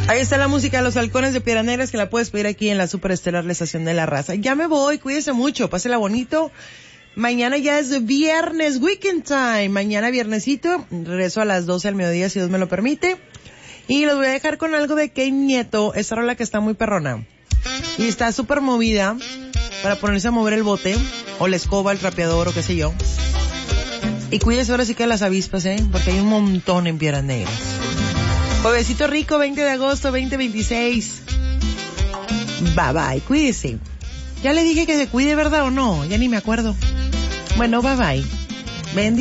Ahí está la música de Los Halcones de Piedras Negras, que la puedes pedir aquí en la Superestelar, la estación de la raza. Ya me voy, cuídese mucho, pásela bonito. Mañana ya es viernes, weekend time. Mañana viernesito, regreso a las 12 del mediodía, si Dios me lo permite. Y los voy a dejar con algo de Kane Nieto, esta rola que está muy perrona. Y está súper movida para ponerse a mover el bote, o la escoba, el trapeador, o qué sé yo. Y cuídese ahora sí que de las avispas, porque hay un montón en Piedras Negras. Juevesito rico, 20 de agosto, 2026. Bye bye, cuídese. Ya le dije que se cuide, ¿verdad o no? Ya ni me acuerdo. Bueno, bye bye.